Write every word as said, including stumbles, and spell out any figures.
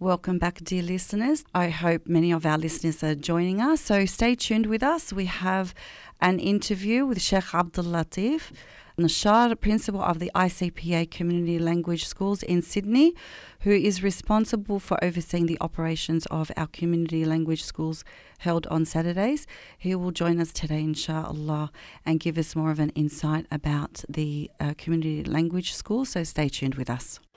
welcome back, dear listeners. I hope many of our listeners are joining us, so stay tuned with us. We have an interview with Sheikh Abdul Latif Nashar, principal of the I C P A Community Language Schools in Sydney, who is responsible for overseeing the operations of our community language schools held on Saturdays. He will join us today, inshallah, and give us more of an insight about the uh, community language schools, so stay tuned with us.